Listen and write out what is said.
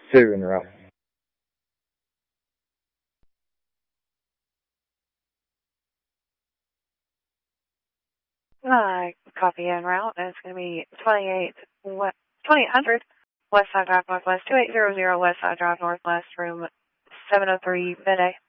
2 en route. Copy en route. It's going to be 2800 West Side Drive Northwest, 2800 West Side Drive Northwest, room 703, Midday.